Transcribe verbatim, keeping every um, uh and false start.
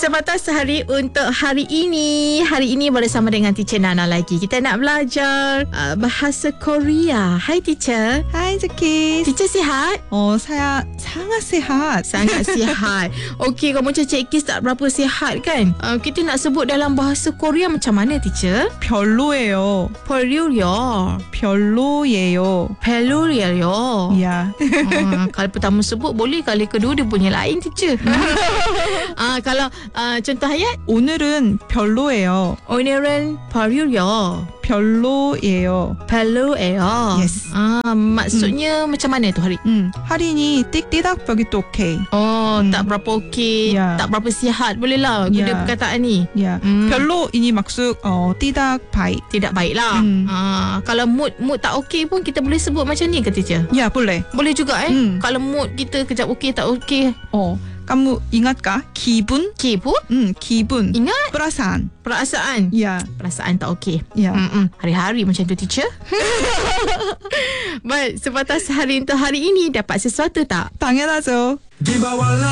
Sebatas hari untuk hari ini. Hari ini bersama dengan Teacher Nana lagi. Kita nak belajar uh, bahasa Korea. Hai teacher. Hai Zaki. Teacher sihat? Oh, saya sangat sihat. Sangat sihat. Okey, kamu macam Cik Kis tak berapa sihat kan? Uh, kita nak sebut dalam bahasa Korea macam mana teacher? 별로예요. 별로요. 별로예요. 별로예요. Ya. uh, Kali pertama sebut boleh, kali kedua dia punya lain teacher. uh, Kalau uh, contoh ayat, 오늘은 별로예요. 오늘은 별로요. 별로예요. 별로예요. Yes. Ah, maksudnya hmm. macam mana tu hari? 음, 할인이 띡띠닥 begitu oke. Oh, Hmm. tak berapa okey, Ya. tak berapa sihat. Boleh lah guna Ya. perkataan ni. Ya. Hmm. 별로 ini maksud 어, 띠닥 바이. Tidak baik lah. Hmm. Ah, kalau mood mood tak okey pun kita boleh sebut macam ni ke teacher? Ya, boleh. Boleh juga eh. Hmm. Kalau mood kita kejap okey tak okey. 어, kamu ingatkah? 기분? Okey pun? 음, 기분. Ingat perasaan. perasaan. Ya. Perasaan tak okey. Ya. Mm-mm. Hari-hari macam tu teacher. Baik, sebatas hari untuk hari ini dapat sesuatu tak? 당연하죠.